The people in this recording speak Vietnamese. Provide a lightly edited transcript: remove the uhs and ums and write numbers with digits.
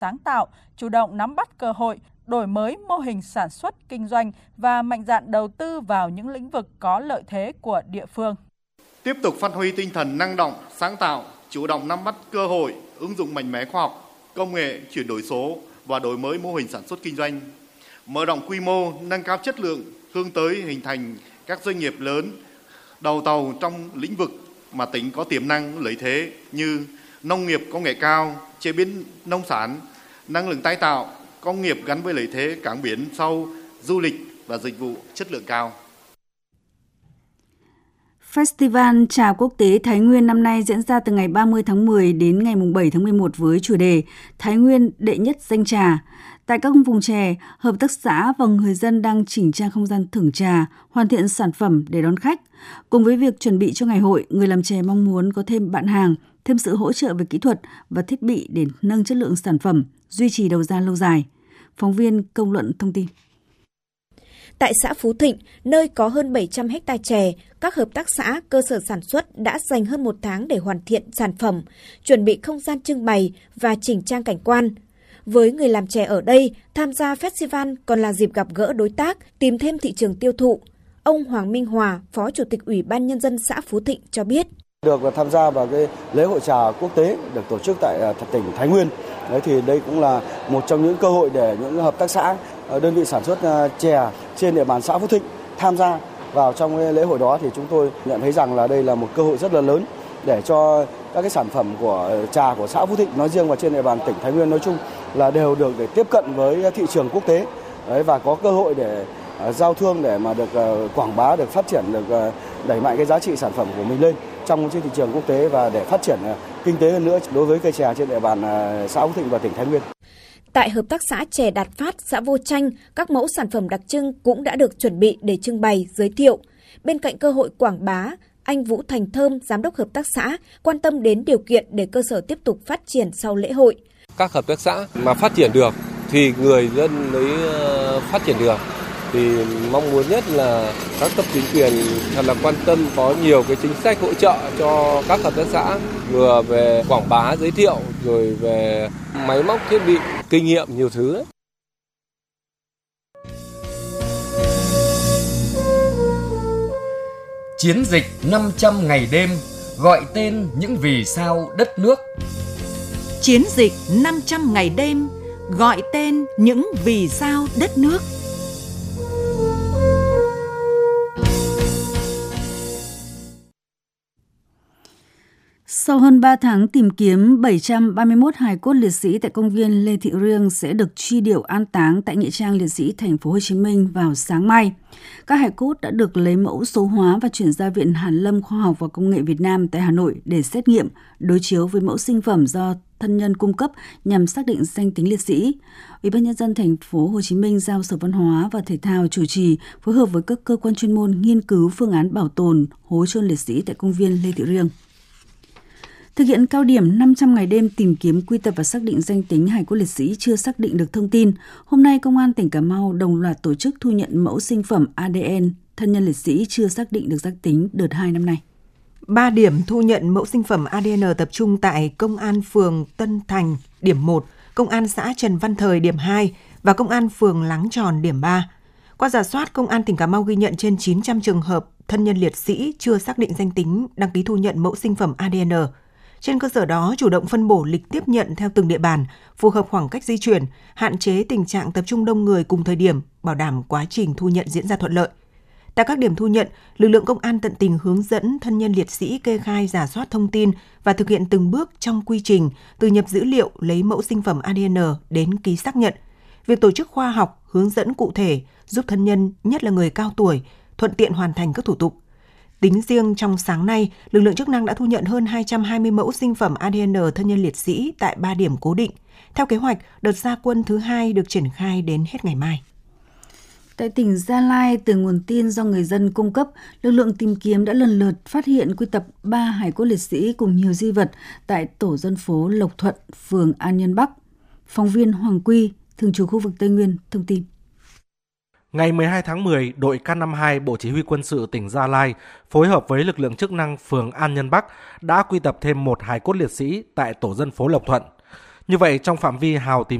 sáng tạo, chủ động nắm bắt cơ hội, đổi mới mô hình sản xuất, kinh doanh và mạnh dạn đầu tư vào những lĩnh vực có lợi thế của địa phương. Tiếp tục phát huy tinh thần năng động, sáng tạo, chủ động nắm bắt cơ hội, ứng dụng mạnh mẽ khoa học, công nghệ, chuyển đổi số và đổi mới mô hình sản xuất kinh doanh. Mở rộng quy mô, nâng cao chất lượng, hướng tới hình thành các doanh nghiệp lớn, đầu tàu trong lĩnh vực mà tỉnh có tiềm năng lợi thế như nông nghiệp công nghệ cao, chế biến nông sản, năng lượng tái tạo, công nghiệp gắn với lợi thế cảng biển sâu, du lịch và dịch vụ chất lượng cao. Festival Trà Quốc tế Thái Nguyên năm nay diễn ra từ ngày 30 tháng 10 đến ngày 7 tháng 11 với chủ đề Thái Nguyên đệ nhất danh trà. Tại các vùng chè, hợp tác xã và người dân đang chỉnh trang không gian thưởng trà, hoàn thiện sản phẩm để đón khách. Cùng với việc chuẩn bị cho ngày hội, người làm chè mong muốn có thêm bạn hàng, thêm sự hỗ trợ về kỹ thuật và thiết bị để nâng chất lượng sản phẩm, duy trì đầu ra lâu dài. Phóng viên Công luận thông tin. Tại xã Phú Thịnh, nơi có hơn 700 ha chè, các hợp tác xã, cơ sở sản xuất đã dành hơn 1 tháng để hoàn thiện sản phẩm, chuẩn bị không gian trưng bày và chỉnh trang cảnh quan. Với người làm chè ở đây, tham gia festival còn là dịp gặp gỡ đối tác, tìm thêm thị trường tiêu thụ. Ông Hoàng Minh Hòa, Phó Chủ tịch Ủy ban Nhân dân xã Phú Thịnh cho biết. Được tham gia vào cái lễ hội trà quốc tế được tổ chức tại tỉnh Thái Nguyên. Đấy thì đây cũng là một trong những cơ hội để những hợp tác xã, đơn vị sản xuất chè trên địa bàn xã Phú Thịnh tham gia vào trong cái lễ hội đó, thì chúng tôi nhận thấy rằng là đây là một cơ hội rất là lớn để cho các cái sản phẩm của trà của xã Phú Thịnh nói riêng và trên địa bàn tỉnh Thái Nguyên nói chung là đều được để tiếp cận với thị trường quốc tế. Đấy, và có cơ hội để giao thương, để mà được quảng bá, được phát triển, được đẩy mạnh cái giá trị sản phẩm của mình lên trong trên thị trường quốc tế và để phát triển kinh tế hơn nữa đối với cây chè trên địa bàn xã Phú Thịnh và tỉnh Thái Nguyên. Tại hợp tác xã chè Đạt Phát, xã Vô Tranh, các mẫu sản phẩm đặc trưng cũng đã được chuẩn bị để trưng bày, giới thiệu. Bên cạnh cơ hội quảng bá, anh Vũ Thành Thơm, giám đốc hợp tác xã, quan tâm đến điều kiện để cơ sở tiếp tục phát triển sau lễ hội. Các hợp tác xã mà phát triển được thì người dân mới phát triển được. Thì mong muốn nhất là các cấp chính quyền thật là quan tâm, có nhiều cái chính sách hỗ trợ cho các hợp tác xã, vừa về quảng bá, giới thiệu, rồi về máy móc, thiết bị, kinh nghiệm, nhiều thứ. Chiến dịch 500 ngày đêm, gọi tên những vì sao đất nước. Chiến dịch 500 ngày đêm, gọi tên những vì sao đất nước. Sau hơn 3 tháng tìm kiếm, 731 hài cốt liệt sĩ tại công viên Lê Thị Riêng sẽ được truy điệu an táng tại nghĩa trang liệt sĩ thành phố Hồ Chí Minh vào sáng mai. Các hài cốt đã được lấy mẫu số hóa và chuyển ra Viện Hàn lâm Khoa học và Công nghệ Việt Nam tại Hà Nội để xét nghiệm, đối chiếu với mẫu sinh phẩm do thân nhân cung cấp nhằm xác định danh tính liệt sĩ. Ủy ban Nhân dân thành phố Hồ Chí Minh giao Sở Văn hóa và Thể thao chủ trì phối hợp với các cơ quan chuyên môn nghiên cứu phương án bảo tồn hố chôn liệt sĩ tại công viên Lê Thị Riêng. Thực hiện cao điểm 500 ngày đêm tìm kiếm, quy tập và xác định danh tính hài cốt liệt sĩ chưa xác định được thông tin, hôm nay Công an tỉnh Cà Mau đồng loạt tổ chức thu nhận mẫu sinh phẩm ADN thân nhân liệt sĩ chưa xác định được danh tính đợt 2 năm nay. 3 điểm thu nhận mẫu sinh phẩm ADN tập trung tại Công an phường Tân Thành, điểm 1, Công an xã Trần Văn Thời, điểm 2 và Công an phường Láng Tròn, điểm 3. Qua rà soát, Công an tỉnh Cà Mau ghi nhận trên 900 trường hợp thân nhân liệt sĩ chưa xác định danh tính đăng ký thu nhận mẫu sinh phẩm ADN. Trên cơ sở đó, chủ động phân bổ lịch tiếp nhận theo từng địa bàn, phù hợp khoảng cách di chuyển, hạn chế tình trạng tập trung đông người cùng thời điểm, bảo đảm quá trình thu nhận diễn ra thuận lợi. Tại các điểm thu nhận, lực lượng công an tận tình hướng dẫn thân nhân liệt sĩ kê khai rà soát thông tin và thực hiện từng bước trong quy trình từ nhập dữ liệu lấy mẫu sinh phẩm ADN đến ký xác nhận. Việc tổ chức khoa học, hướng dẫn cụ thể giúp thân nhân, nhất là người cao tuổi, thuận tiện hoàn thành các thủ tục. Tính riêng trong sáng nay, lực lượng chức năng đã thu nhận hơn 220 mẫu sinh phẩm ADN thân nhân liệt sĩ tại 3 điểm cố định. Theo kế hoạch, đợt ra quân thứ 2 được triển khai đến hết ngày mai. Tại tỉnh Gia Lai, từ nguồn tin do người dân cung cấp, lực lượng tìm kiếm đã lần lượt phát hiện quy tập 3 hài cốt liệt sĩ cùng nhiều di vật tại tổ dân phố Lộc Thuận, phường An Nhân Bắc. Phóng viên Hoàng Quy, thường trú khu vực Tây Nguyên, thông tin. Ngày 12 tháng 10, đội K52 Bộ Chỉ huy Quân sự tỉnh Gia Lai phối hợp với lực lượng chức năng phường An Nhân Bắc đã quy tập thêm một hài cốt liệt sĩ tại tổ dân phố Lộc Thuận. Như vậy, trong phạm vi hào tìm